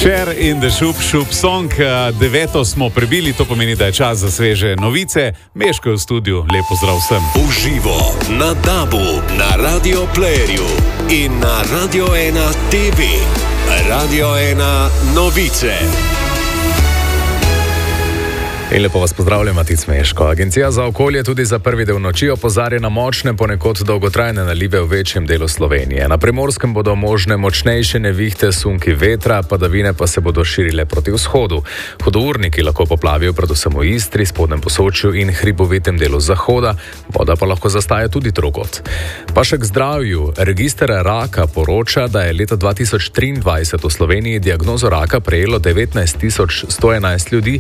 Cher in the Šup Song. 9. smo prebili, to pomeni, da je čas za sveže novice. Meško je v studiu, lep pozdrav vsem. Uživo na DAB-u, na Radio Playerju in na Radio 1 TV. Radio 1 novice. In lepo vas pozdravljam, Matic Meško. Agencija za okolje tudi za prvi del noči opozarja na močne, ponekod dolgotrajne nalive v večjem delu Slovenije. Na Primorskem bodo možne močnejše nevihte, sunki vetra, padavine pa se bodo širile proti vzhodu. Hudourniki lahko poplavijo predvsem v Istri, spodnjem Posočju in hribovitem delu zahoda, voda pa lahko zastaja tudi drugod. Pa še k zdravju. Register raka poroča, da je leta 2023 v Sloveniji diagnozo raka prejelo 19.111 ljudi,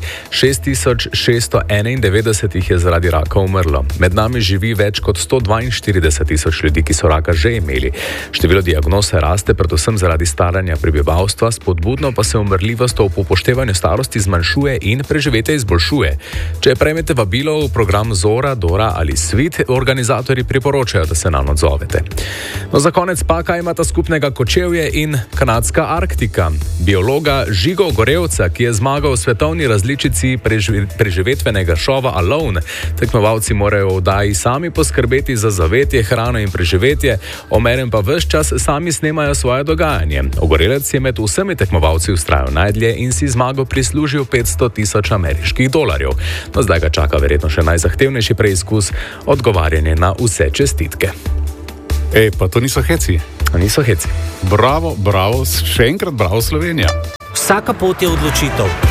6.691 jih je zaradi raka umrlo. Med nami živi več kot 142.000 ljudi, ki so raka že imeli. Število diagnoz raste predvsem zaradi staranja prebivalstva, spodbudno pa se umrljivost ob upoštevanju starosti zmanjšuje in preživetje izboljšuje. Če prejmete vabilo v program Zora, Dora ali Svit, organizatorji priporočajo, da se nam odzovete. No, za konec pa, kaj imata skupnega Kočevje in kanadska Arktika. Biologa Žigo Gorevca, ki je zmagal v svetovni različici preživetvenega šova Alone. Tekmovalci morajo v oddaji sami poskrbeti za zavetje, hrano in preživetje, omerem pa ves čas sami snemajo svoje dogajanje. Ogorelec je med vsemi tekmovalci vztrajal najdlje in si zmago prislužil $500,000 ameriških. No, zdaj ga čaka verjetno še najzahtevnejši preizkus, odgovarjanje na vse čestitke. Pa to niso heci. Niso heci. Bravo, še enkrat bravo Slovenija. Vsaka pot je odločitev.